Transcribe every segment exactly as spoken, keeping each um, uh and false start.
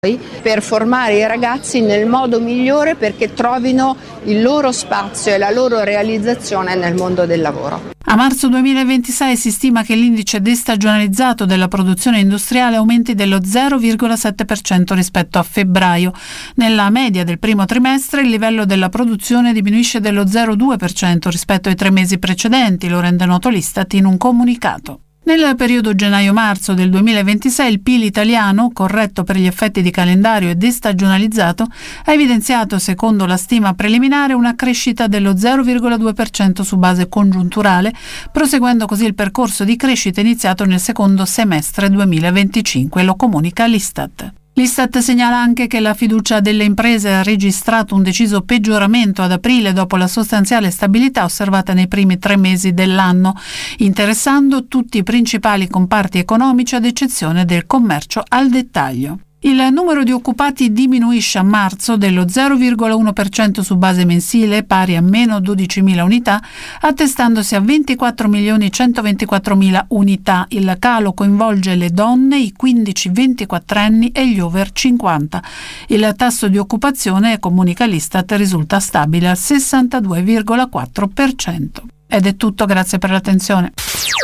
per formare i ragazzi nel modo migliore perché trovino il loro spazio e la loro realizzazione nel mondo del lavoro. A marzo duemilaventisei si stima che l'indice destagionalizzato della produzione industriale aumenti dello zero virgola sette per cento rispetto a febbraio. Nella media del primo trimestre il livello della produzione diminuisce dello zero virgola due per cento rispetto ai tre mesi precedenti, lo rende noto l'Istat in un comunicato. Nel periodo gennaio-marzo del duemilaventisei il P I L italiano, corretto per gli effetti di calendario e destagionalizzato, ha evidenziato, secondo la stima preliminare, una crescita dello zero virgola due per cento su base congiunturale, proseguendo così il percorso di crescita iniziato nel secondo semestre duemilaventicinque, lo comunica l'Istat. L'Istat segnala anche che la fiducia delle imprese ha registrato un deciso peggioramento ad aprile dopo la sostanziale stabilità osservata nei primi tre mesi dell'anno, interessando tutti i principali comparti economici ad eccezione del commercio al dettaglio. Il numero di occupati diminuisce a marzo dello zero virgola uno per cento su base mensile, pari a meno dodicimila unità, attestandosi a ventiquattro milioni centoventiquattromila unità. Il calo coinvolge le donne, i quindici ventiquattro anni e gli over cinquanta. Il tasso di occupazione, comunica l'Istat, risulta stabile al sessantadue virgola quattro per cento. Ed è tutto, grazie per l'attenzione.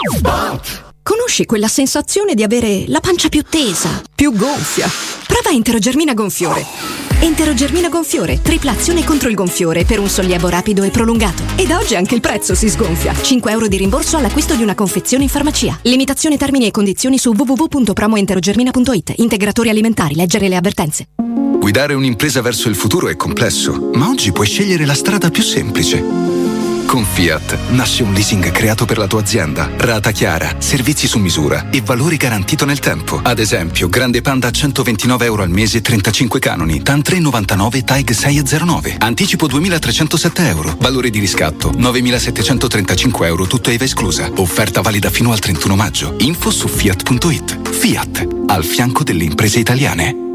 Conosci quella sensazione di avere la pancia più tesa, più gonfia? Prova Enterogermina Gonfiore. Enterogermina Gonfiore, tripla azione contro il gonfiore per un sollievo rapido e prolungato. Ed oggi anche il prezzo si sgonfia. cinque euro di rimborso all'acquisto di una confezione in farmacia. Limitazione, termini e condizioni su w w w punto promoenterogermina punto it. Integratori alimentari, leggere le avvertenze. Guidare un'impresa verso il futuro è complesso, ma oggi puoi scegliere la strada più semplice. Con Fiat nasce un leasing creato per la tua azienda, rata chiara, servizi su misura e valori garantito nel tempo. Ad esempio, Grande Panda a centoventinove euro al mese, trentacinque canoni, TAN tre virgola novantanove, TAG sei virgola zero nove. Anticipo duemilatrecentosette euro, valore di riscatto novemilasettecentotrentacinque euro, tutto I V A esclusa. Offerta valida fino al trentuno maggio. Info su fiat punto it. Fiat, al fianco delle imprese italiane.